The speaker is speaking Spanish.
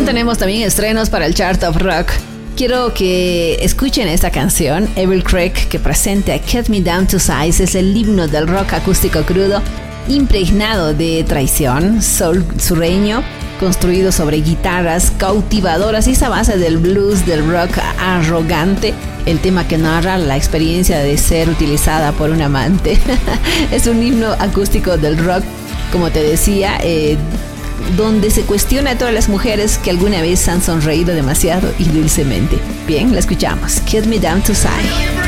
tenemos también estrenos para el Chart of Rock. Quiero que escuchen esta canción, Evil Craig, que presenta Cut Me Down to Size. Es el himno del rock acústico crudo, impregnado de traición, soul sureño, construido sobre guitarras cautivadoras y esa base del blues, del rock arrogante, el tema que narra la experiencia de ser utilizada por un amante. Es un himno acústico del rock, como te decía, donde se cuestiona a todas las mujeres que alguna vez han sonreído demasiado y dulcemente. Bien, la escuchamos. Cut Me Down to Size.